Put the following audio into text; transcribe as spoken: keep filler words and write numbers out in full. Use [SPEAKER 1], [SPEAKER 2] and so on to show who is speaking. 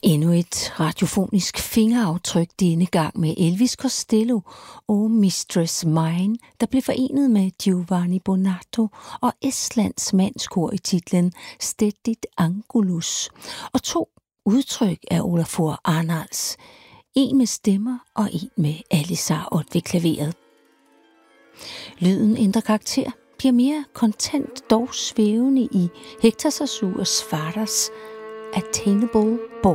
[SPEAKER 1] Endnu et radiofonisk fingeraftryk, denne gang med Elvis Costello og Mistress Mine, der blev forenet med Giovanni Bonato og Estlands mandskor i titlen Stedigt Angulus, og to udtryk af Olafur Arnalds, en med stemmer og en med Alisar Ott ved klaveret. Lyden ændrer karakter, bliver mere kontant, dog svævende i Hector Sazures Fathers Attainable Ball.